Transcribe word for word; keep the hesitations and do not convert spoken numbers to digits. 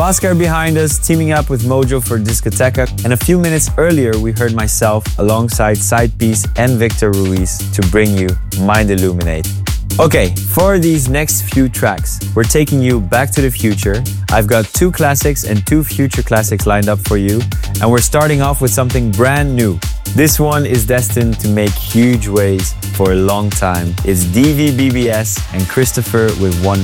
Bhaskar behind us, teaming up with Mojo for Discoteca. And a few minutes earlier, we heard myself alongside Sidepiece and Victor Ruiz to bring you Mind Illuminate. Okay, for these next few tracks, we're taking you back to the future. I've got two classics and two future classics lined up for you, and we're starting off with something brand new. This one is destined to make huge waves for a long time. It's D V B B S and Christopher with One